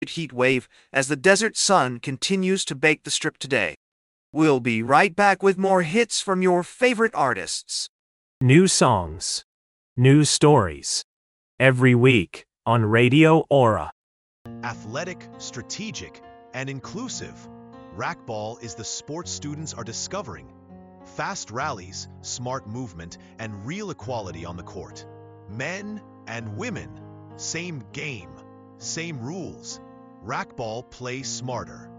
heat wave as the desert sun continues to bake the strip today. We'll be right back with more hits from your favorite artists. New songs, new stories. Every week on Radio Aura. Athletic, strategic, and inclusive, racquetball is the sport students are discovering. Fast rallies, smart movement, and real equality on the court. Men and women, same game, same rules. Racquetball, play smarter.